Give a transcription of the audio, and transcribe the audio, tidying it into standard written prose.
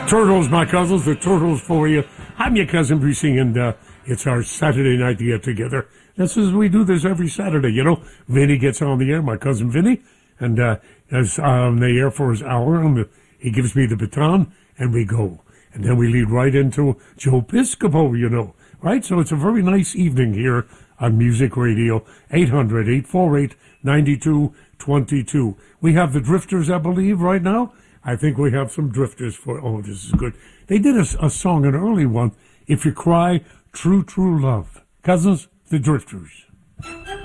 Turtles, my cousins, the Turtles for you. I'm your cousin Brucey, and it's our Saturday night to get together. This is we do this every Saturday, you know. Vinny gets on the air, my cousin Vinny, and is on the air for his hour, and he gives me the baton, and we go. And then we lead right into Joe Piscopo, you know, right? So it's a very nice evening here on Music Radio, 800-848-9222. We have the Drifters, I believe, right now. I think we have some Drifters for, oh, this is good. They did a song, an early one, If You Cry, True, True Love. Cousins, the Drifters.